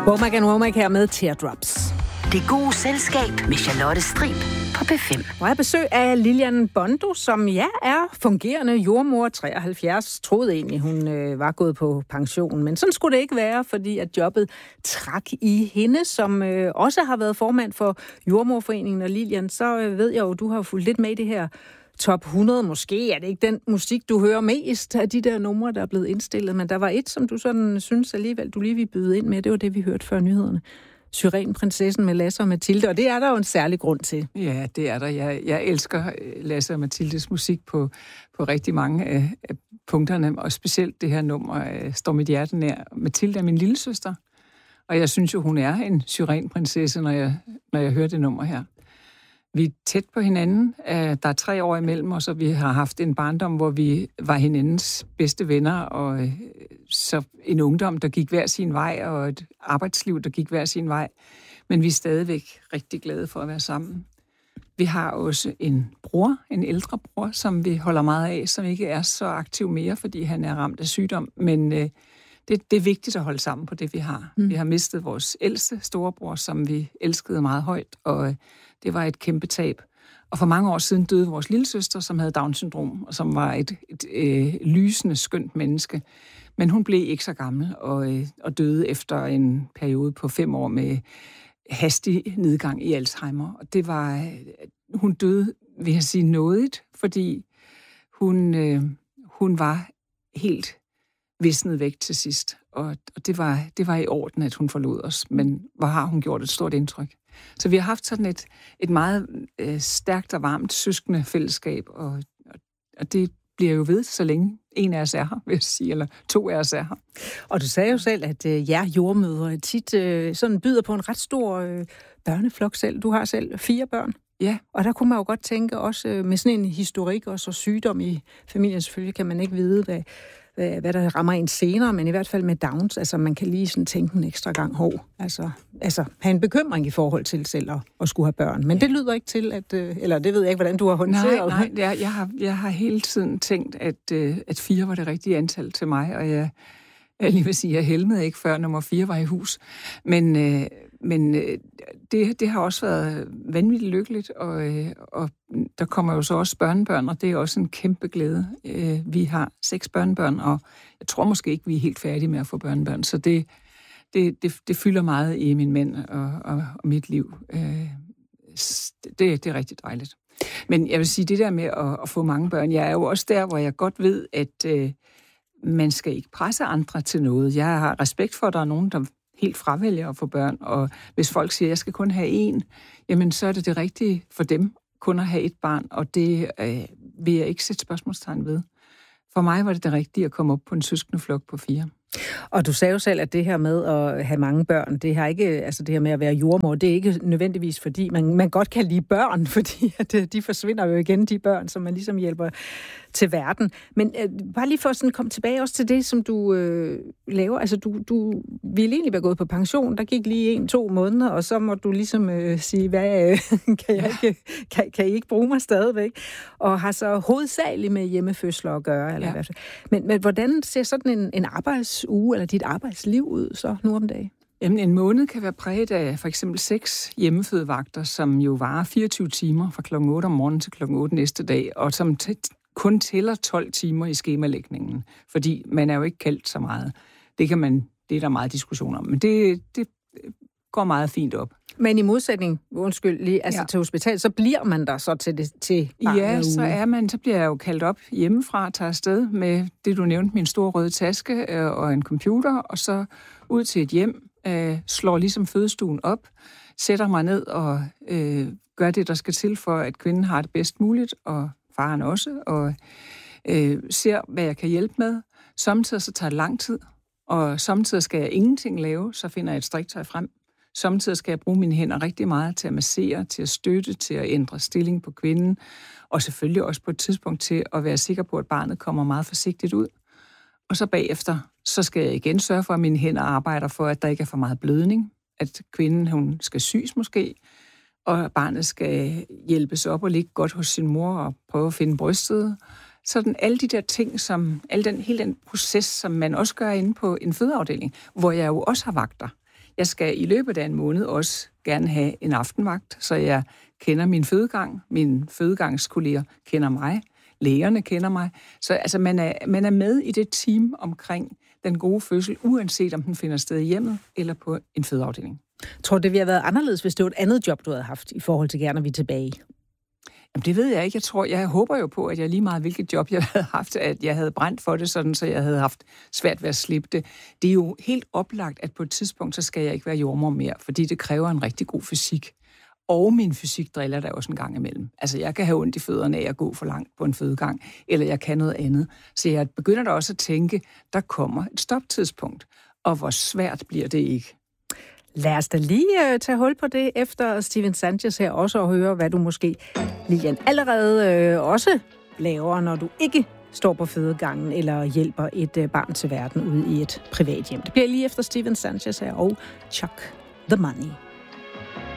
Womack her med Teardrops. Det gode selskab med Charlotte Strib på P5. Og jeg besøg af Lilian Bondo, som er fungerende jordmor 73. Troede egentlig, hun var gået på pension, men sådan skulle det ikke være, fordi at jobbet trak i hende, som også har været formand for Jordmorforeningen. Og Lilian, så ved jeg jo, du har fulgt lidt med i det her top 100. Måske er det ikke den musik, du hører mest af de der numre, der er blevet indstillet, men der var et, som du sådan synes alligevel, du lige vil byde ind med. Det var det, vi hørte før nyhederne. Syrenprinsessen med Lasse og Mathilde, og det er der jo en særlig grund til. Ja, det er der. Jeg elsker Lasse og Mathildes musik på rigtig mange af punkterne, og specielt det her nummer står mit hjerte nær. Mathilde er min lillesøster, og jeg synes jo, hun er en syrenprinsesse, når jeg hører det nummer her. Vi er tæt på hinanden. Der er 3 år imellem os, og vi har haft en barndom, hvor vi var hinandens bedste venner, og så en ungdom, der gik hver sin vej, og et arbejdsliv, der gik hver sin vej. Men vi er stadigvæk rigtig glade for at være sammen. Vi har også en ældre bror, som vi holder meget af, som ikke er så aktiv mere, fordi han er ramt af sygdom. Men det er vigtigt at holde sammen på det, vi har. Vi har mistet vores ældste storebror, som vi elskede meget højt, og det var et kæmpe tab. Og for mange år siden døde vores lillesøster, som havde Down-syndrom, og som var et lysende, skønt menneske. Men hun blev ikke så gammel, og døde efter en periode på 5 år med hastig nedgang i Alzheimer. Og hun døde, vil jeg sige, nådigt, fordi hun var helt visnet væk til sidst. Og det var i orden, at hun forlod os. Men hvor har hun gjort et stort indtryk. Så vi har haft sådan et meget stærkt og varmt søskende fællesskab, og det bliver jo ved, så længe en af os er her, vil jeg sige, eller 2 af os er her. Og du sagde jo selv, at jer jordmødre tit sådan byder på en ret stor børneflok selv. Du har selv 4 børn. Ja. Og der kunne man jo godt tænke, også med sådan en historik og så sygdom i familien, selvfølgelig kan man ikke vide, hvad der rammer en senere, men i hvert fald med Downs, altså man kan lige sådan tænke en ekstra gang altså have en bekymring i forhold til selv at skulle have børn. Men det lyder ikke til, eller det ved jeg ikke, hvordan du har håndteret. Nej, jeg har hele tiden tænkt, at 4 var det rigtige antal til mig, og jeg lige vil sige, jeg helmede ikke før nummer 4 var i hus. Men det har også været vanvittigt lykkeligt, og der kommer jo så også børnebørn, og det er også en kæmpe glæde. Vi har 6 børnebørn, og jeg tror måske ikke, vi er helt færdige med at få børnebørn, så det fylder meget i min mænd og mit liv. Det er rigtig dejligt. Men jeg vil sige, det der med at få mange børn, jeg er jo også der, hvor jeg godt ved, at man skal ikke presse andre til noget. Jeg har respekt for, at der er nogen, der helt fravælger at få børn, og hvis folk siger, at jeg skal kun have 1, jamen så er det rigtige for dem kun at have 1 barn, og det vil jeg ikke sætte spørgsmålstegn ved. For mig var det rigtige at komme op på en søskendeflok på 4. Og du sagde jo selv, at det her med at have mange børn, det har ikke, altså det her med at være jordmor, det er ikke nødvendigvis, fordi man godt kan lide børn, fordi at de forsvinder jo igen, de børn, som man ligesom hjælper til verden. Men bare lige for at sådan komme tilbage også til det, som du laver. Altså du ville egentlig være gået på pension, der gik lige 1-2 måneder, og så må du ligesom sige, hvad kan I ikke bruge mig stadigvæk? Og har så hovedsageligt med hjemmefødsler at gøre. Eller hvad. Men hvordan ser sådan en arbejdsuge eller dit arbejdsliv ud så nu om dagen? Jamen, en måned kan være præget af for eksempel 6 hjemmefødevagter, som jo varer 24 timer fra kl. 8 om morgenen til kl. 8 næste dag, og som kun tæller 12 timer i skemalægningen, fordi man er jo ikke kaldt så meget. Det er der meget diskussion om, men det går meget fint op. Men i modsætning, til hospital, så bliver man der så til ja, så bliver jeg jo kaldt op hjemmefra, tager afsted med det, du nævnte, min store røde taske og en computer, og så ud til et hjem, slår ligesom fødestuen op, sætter mig ned og gør det, der skal til for, at kvinden har det bedst muligt, og faren også, og ser, hvad jeg kan hjælpe med. Samtidig så tager det lang tid, og samtidig skal jeg ingenting lave, så finder jeg et striktøj frem. Samtidig skal jeg bruge mine hænder rigtig meget til at massere, til at støtte, til at ændre stilling på kvinden, og selvfølgelig også på et tidspunkt til at være sikker på, at barnet kommer meget forsigtigt ud. Og så bagefter, så skal jeg igen sørge for, at mine hænder arbejder for, at der ikke er for meget blødning, at kvinden, hun skal sys måske, og barnet skal hjælpes op og ligge godt hos sin mor og prøve at finde brystet. Sådan alle de der ting, hele den proces, som man også gør inde på en fødeafdeling, hvor jeg jo også har vagter. Jeg skal i løbet af en måned også gerne have en aftenvagt, så jeg kender min fødegang. Mine fødegangskolleger kender mig. Lægerne kender mig. Så altså, man er med i det team omkring den gode fødsel, uanset om den finder sted i hjemmet eller på en fødeafdeling. Tror du, det ville have været anderledes, hvis det var et andet job, du havde haft, i forhold til gerne, når vi er tilbage? Jamen, det ved jeg ikke. Jeg håber jo på, at jeg lige meget, hvilket job jeg havde haft, at jeg havde brændt for det, sådan, så jeg havde haft svært ved at slippe det. Det er jo helt oplagt, at på et tidspunkt, så skal jeg ikke være jordmor mere, fordi det kræver en rigtig god fysik. Og min fysik driller der også en gang imellem. Altså, jeg kan have ondt i fødderne af at gå for langt på en fødegang, eller jeg kan noget andet. Så jeg begynder da også at tænke, der kommer et stoptidspunkt, og hvor svært bliver det ikke. Lad os da lige tage hul på det efter Steven Sanchez her også, og høre, hvad du måske, Lilian, allerede også laver, når du ikke står på fødegangen eller hjælper et barn til verden ude i et privat hjem. Det bliver lige efter Steven Sanchez her og Chuck the Money.